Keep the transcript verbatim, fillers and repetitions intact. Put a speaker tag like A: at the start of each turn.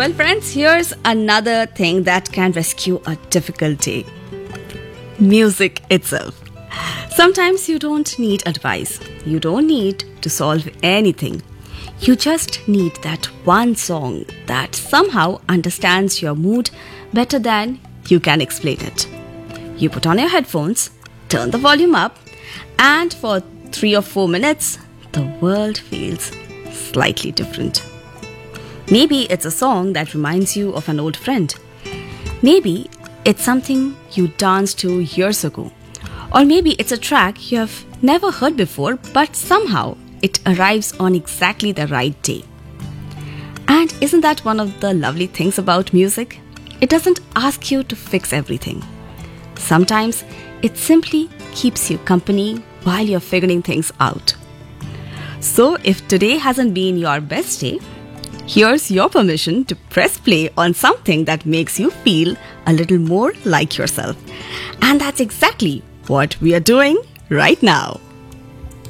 A: Well, friends, here's another thing that can rescue a difficult day. Music itself. Sometimes you don't need advice. You don't need to solve anything. You just need that one song that somehow understands your mood better than you can explain it. You put on your headphones, turn the volume up, and for three or four minutes, the world feels slightly different. Maybe it's a song that reminds you of an old friend. Maybe it's something you danced to years ago. Or maybe it's a track you have never heard before, but somehow it arrives on exactly the right day. And isn't that one of the lovely things about music? It doesn't ask you to fix everything. Sometimes it simply keeps you company while you're figuring things out. So if today hasn't been your best day, here's your permission to press play on something that makes you feel a little more like yourself. And that's exactly what we are doing right now.